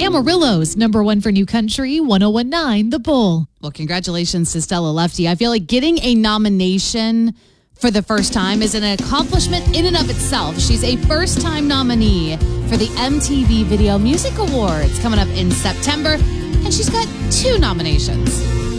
Amarillo's #1 for New Country, 1019 The Bull. Well, congratulations to Stella Lefty. I feel like getting a nomination for the first time is an accomplishment in and of itself. She's a first-time nominee for the MTV Video Music Awards coming up in September, and she's got 2 nominations.